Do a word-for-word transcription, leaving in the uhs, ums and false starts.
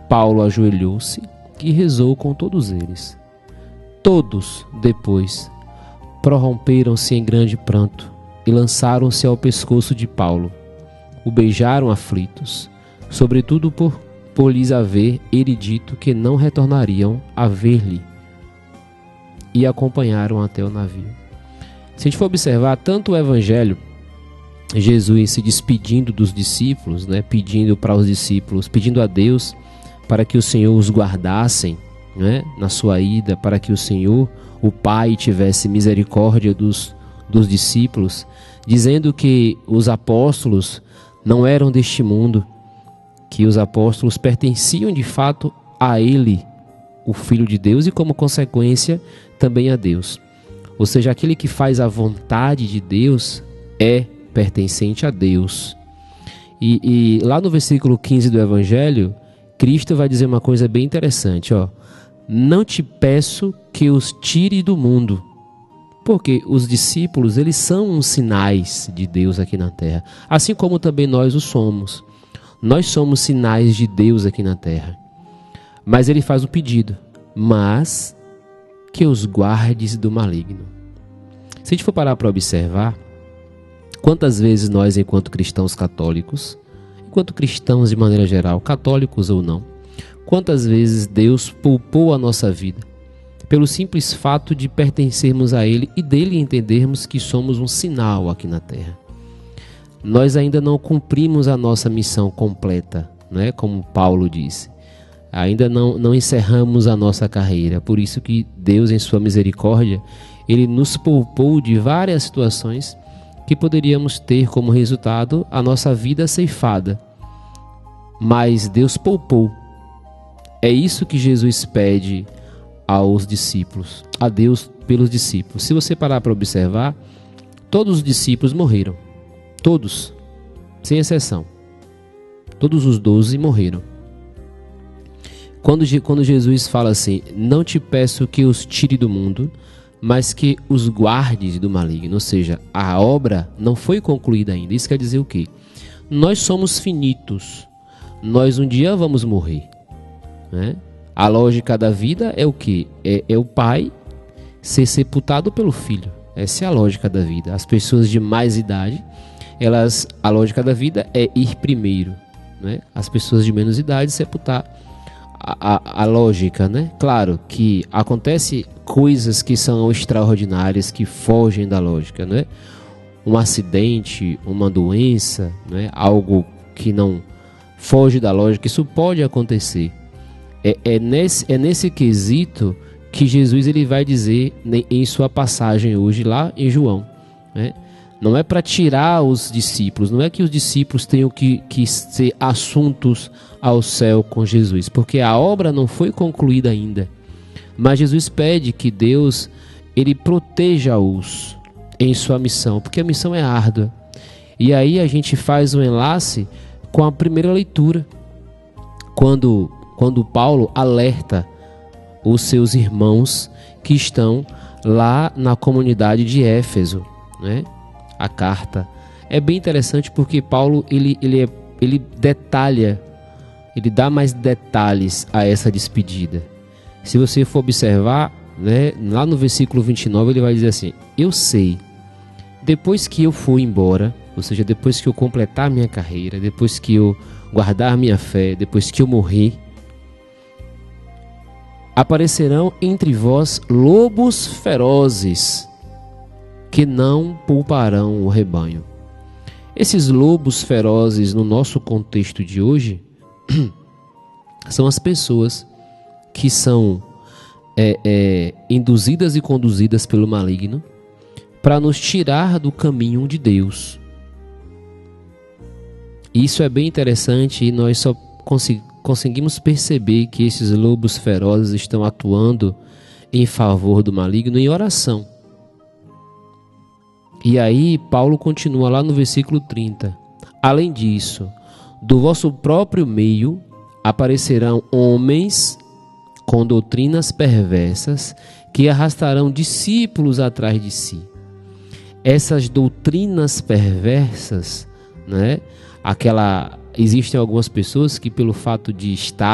Paulo ajoelhou-se e rezou com todos eles. Todos, depois, prorromperam-se em grande pranto e lançaram-se ao pescoço de Paulo. O beijaram aflitos, sobretudo por, por lhes haver ele dito que não retornariam a ver-lhe, e acompanharam até o navio. Se a gente for observar tanto o Evangelho, Jesus se despedindo dos discípulos, né, pedindo para os discípulos, pedindo a Deus para que o Senhor os guardassem, né, na sua ida, para que o Senhor, o Pai, tivesse misericórdia dos, dos discípulos, dizendo que os apóstolos não eram deste mundo, que os apóstolos pertenciam de fato a Ele, o Filho de Deus, e como consequência também a Deus. Ou seja, aquele que faz a vontade de Deus é pertencente a Deus. E, e lá no versículo quinze do Evangelho, Cristo vai dizer uma coisa bem interessante, ó. Não te peço que os tire do mundo, porque os discípulos, eles são uns sinais de Deus aqui na terra, assim como também nós o somos. Nós somos sinais de Deus aqui na terra. Mas ele faz o pedido, mas que os guardes do maligno. Se a gente for parar para observar, quantas vezes nós, enquanto cristãos católicos, enquanto cristãos de maneira geral, católicos ou não, quantas vezes Deus poupou a nossa vida pelo simples fato de pertencermos a Ele e dele entendermos que somos um sinal aqui na terra. Nós ainda não cumprimos a nossa missão completa, né? Como Paulo disse. Ainda não, não encerramos a nossa carreira. Por isso que Deus, em sua misericórdia, Ele nos poupou de várias situações que poderíamos ter como resultado a nossa vida ceifada. Mas Deus poupou. É isso que Jesus pede aos discípulos, a Deus pelos discípulos. Se você parar para observar, todos os discípulos morreram. Todos, sem exceção. Todos os doze morreram. Quando, quando Jesus fala assim, não te peço que os tire do mundo, mas que os guardes do maligno. Ou seja, a obra não foi concluída ainda. Isso quer dizer o quê? Nós somos finitos. Nós um dia vamos morrer, né? A lógica da vida é o quê? É, é o pai ser sepultado pelo filho. Essa é a lógica da vida. As pessoas de mais idade, elas, a lógica da vida é ir primeiro, né? As pessoas de menos idade sepultar. A, a, a lógica, né? Claro que acontece coisas que são extraordinárias, que fogem da lógica, né? Um acidente, uma doença, né? Algo que não foge da lógica, isso pode acontecer. É, é, nesse, é nesse quesito que Jesus ele vai dizer em sua passagem hoje lá em João, né? Não é para tirar os discípulos, não é que os discípulos tenham que, que ser assuntos ao céu com Jesus, porque a obra não foi concluída ainda. Mas Jesus pede que Deus ele proteja-os em sua missão, porque a missão é árdua. E aí a gente faz um enlace com a primeira leitura, quando, quando Paulo alerta os seus irmãos que estão lá na comunidade de Éfeso, né? A carta é bem interessante porque Paulo ele, ele, é, ele detalha, ele dá mais detalhes a essa despedida. Se você for observar, né, lá no versículo vinte e nove ele vai dizer assim: eu sei, depois que eu for embora, ou seja, depois que eu completar minha carreira, depois que eu guardar minha fé, depois que eu morrer, aparecerão entre vós lobos ferozes que não pouparão o rebanho. Esses lobos ferozes no nosso contexto de hoje são as pessoas que são é, é, induzidas e conduzidas pelo maligno para nos tirar do caminho de Deus. Isso é bem interessante e nós só consegui, conseguimos perceber que esses lobos ferozes estão atuando em favor do maligno em oração. E aí Paulo continua lá no versículo trinta. Além disso, do vosso próprio meio aparecerão homens com doutrinas perversas que arrastarão discípulos atrás de si. Essas doutrinas perversas, né? Aquela, existem algumas pessoas que pelo fato de estar